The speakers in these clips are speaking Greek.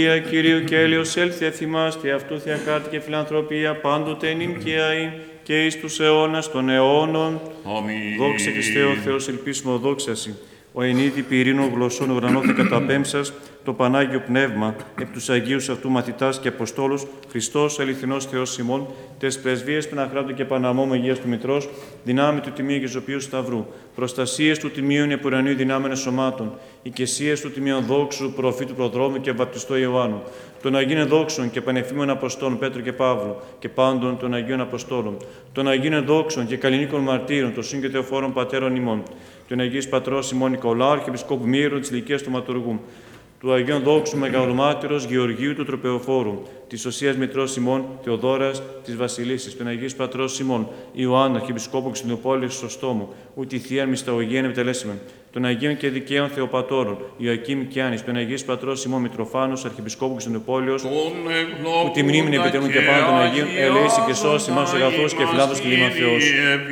Κυρίου και έλεος έλθει εφημάς και αυτού θεία χάρτη και φιλανθρωπία πάντοτε νυν και αΐν και εις τους αιώνας των αιώνων. Αμήν. Δόξα της Θεό Θεός ελπίσιμο δόξαση. Ο ενίτη πυρήνων γλωσσών ογρανώθη καταπέμψας, το Πανάγιο Πνεύμα, επ' τους Αγίους αυτού μαθητάς και Αποστόλους, Χριστός αληθινός Θεός ημών, τες πρεσβείες Παναχράτου και Παναμόμου Αγίας του Μητρός, δυνάμει του Τιμίου και Ζωπίου Σταυρού, προστασίες του Τιμίου επουρανίου δυνάμενε σωμάτων, οικεσίες του Τιμίου δόξου, προφήτου Προδρόμου και βαπτιστό Ιωάννου, των Αγίων δόξων και πανεφήμων Αποστόλων Πέτρου και Παύλου και πάντων των Αγίων Αποστόλων, των Αγίων δόξων και καλλινίκων μαρτύρων, των Σύν και Θεοφόρων Πατέρων ημών, των Αγίους Πατρός ημών Νικολάου, Αρχιεπισκόπου Μύρου της Λυκίας του Ματουργού, του Αγίων Δόξου Μεγαλομάρτυρος Γεωργίου του Τροπεοφόρου, της Οσίας Μητρός ημών Θεοδόρας της Βασιλίσσης, των Αγίους Πατρός ημών Ιωάννου, Αρχιεπισκόπου Κωνσταντινούπολης Σωστόμου, ούτε θεία μυσταγωγίαν επιτελέσιμεν, των Αγίων και Δικαίων Θεοπατώρων, Ιωακήμ και Άνης, των Αγίους Πατρός ημών Μητροφάνους, Αρχιεπισκόπου Κωνσταντινούπολης, που τη μνήμη επιτελούν και πάντα των Αγίων, ελέηση και σώσει μας αγαθός και φιλάδος κλίμα Θεός.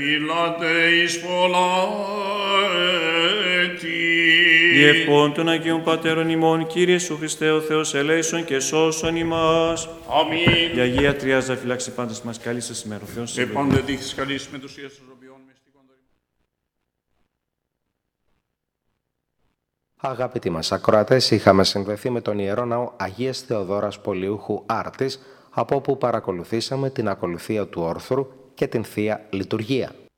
Διευχών των Αγίων Πατέρων ημών, Κύριε Σου Χριστέ ο Θεός, ελέησον και σώσον ημάς. Αμήν. Η Αγία Τριάζα φυλάξει πάντες μας. Καλή σας ημέρα. Ο Θεός σας Επάντε δείχτης καλής με τους Ιησούς Ροβιών μυστικών δωρημάτων. Αγαπητοί μας ακροατές, είχαμε συνδεθεί με τον Ιερό Ναό Αγίας Θεοδόρας Πολιούχου Άρτης, από όπου παρακολουθήσαμε την ακολουθία του όρθρου και την Θεία Λειτουργία.